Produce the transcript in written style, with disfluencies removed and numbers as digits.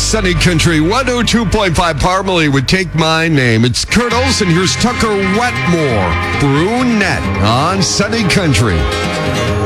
Sunny Country 102.5 Parmalee would Take My Name. It's Kurt Olson. Here's Tucker Wetmore. Brunette on Sunny Country.